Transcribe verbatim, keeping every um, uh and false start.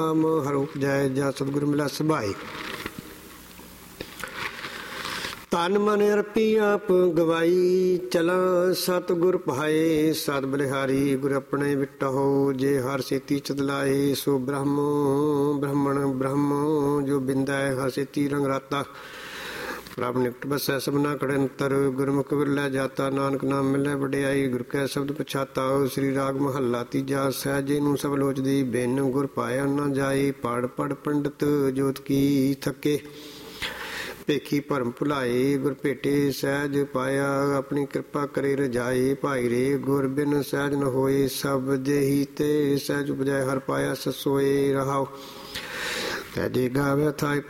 ਨਾਮ ਹਰਿ ਉਪਜੈ ਜਾ ਸਤਿਗੁਰ ਮਿਲੈ ਸਭਾਈ। ਤਨ ਮਨ ਅਰਪੀ ਆਪ ਗਵਾਈ ਚਲਾਂ ਸਤਿਗੁਰ ਭਾਏ। ਸਤ ਬਲਿਹਾਰੀ ਗੁਰ ਆਪਣੇ ਵਿਟਹੁ ਜੇ ਹਰ ਸੇਤੀ ਚਤਲਾਏ। ਸੋ ਬ੍ਰਹਮ ਬ੍ਰਹਮਣ ਬ੍ਰਹਮ ਜੋ ਬਿੰਦੈ ਹਰ ਸੇਤੀ ਰੰਗ ਰਾਤਾ। ਪ੍ਰਭ ਨਿਕਟ ਬਸੈ ਸਭਨਾ ਕੜੰਤਰ ਗੁਰਮੁਖ ਵਿਰਲੇ ਜਾਤਾ। ਨਾਨਕ ਨਾਮ ਮਿਲੈ ਵਡਿਆਈ ਗੁਰ ਕੈ ਸ਼ਬਦ ਪਛਾਤਾ। ਸ੍ਰੀ ਰਾਗ ਮਹੱਲਾ ਤੀਜਾ। ਸਹਿਜੇ ਨੂੰ ਸਭ ਲੋਚਦੀ ਬਿਨ ਗੁਰ ਪਾਇਆ ਨਾ ਜਾਏ। ਪੜ ਪੜ ਪੰਡਤ ਜੋਤ ਕੀ ਥਕੇ ਭੇਖੀ ਭਰਮ ਭੁਲਾਏ। ਗੁਰ ਭੇਟੇ ਸਹਿਜ ਪਾਇਆ ਆਪਣੀ ਕਿਰਪਾ ਕਰੇ ਰਜਾਏ। ਭਾਈ ਰੇ ਗੁਰ ਬਿਨ ਸਹਿਜ ਨ ਹੋਏ ਸਭ ਦੇਹੀ ਤੇ ਸਹਿਜ ਉਪਜੈ ਹਰ ਪਾਇਆ ਸਸੋਏ। ਰਹਾਉ ਤੈਜੇ ਗਾਵੇ ਥਾਇ